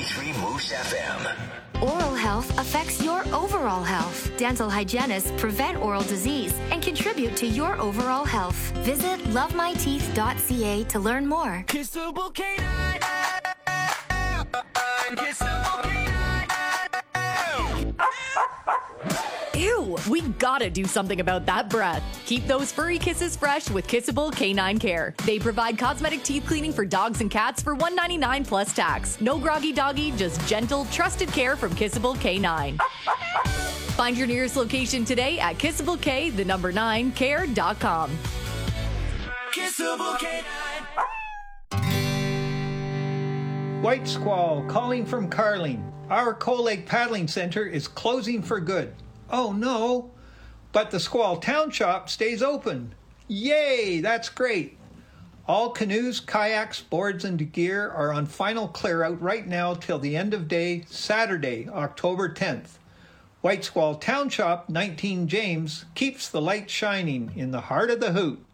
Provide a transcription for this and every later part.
103.3 Moose FM. Oral health affects your overall health. Dental hygienists prevent oral disease and contribute to your overall health. Visit lovemyteeth.ca to learn more. Kissable Canine. Kissable Canine. Ew, we gotta do something about that breath. Keep those furry kisses fresh with Kissable Canine Care. They provide cosmetic teeth cleaning for dogs and cats for $1.99 plus tax. No groggy doggy, just gentle, trusted care from Kissable Canine. Find your nearest location today at kissableK9care.com. Kissable Canine. White Squall calling from Carling. Our Coal Lake Paddling Center is closing for good. Oh no, but the Squall Town Shop stays open. Yay, that's great. All canoes, kayaks, boards, and gear are on final clear out right now till the end of day, Saturday, October 10th. White Squall Town Shop, 19 James, keeps the light shining in the heart of the hoot.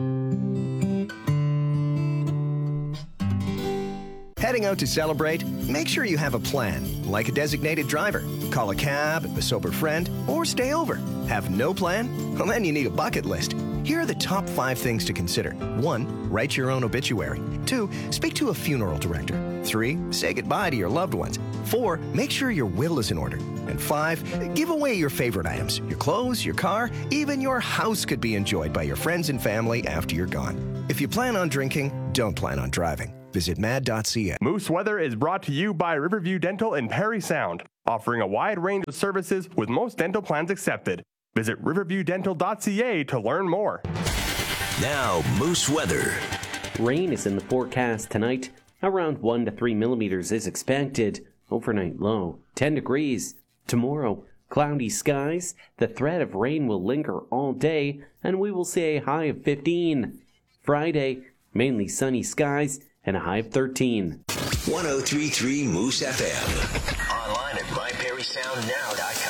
Heading out to celebrate? Make sure you have a plan, like a designated driver. Call a cab, a sober friend, or stay over. Have no plan? Well, then you need a bucket list. Here are the top 5 things to consider. 1. Write your own obituary. 2. Speak to a funeral director. 3. Say goodbye to your loved ones. 4. Make sure your will is in order. And 5. Give away your favorite items. Your clothes, your car, even your house could be enjoyed by your friends and family after you're gone. If you plan on drinking, don't plan on driving. Visit mad.ca. Moose Weather is brought to you by Riverview Dental in Parry Sound, offering a wide range of services with most dental plans accepted. Visit riverviewdental.ca to learn more. Now, Moose Weather. Rain is in the forecast tonight. Around 1 to 3 millimeters is expected. Overnight low, 10 degrees. Tomorrow, cloudy skies. The threat of rain will linger all day, and we will see a high of 15. Friday, mainly sunny skies and a high of 13. 103.3 Moose FM. Online at myparrysoundnow.com.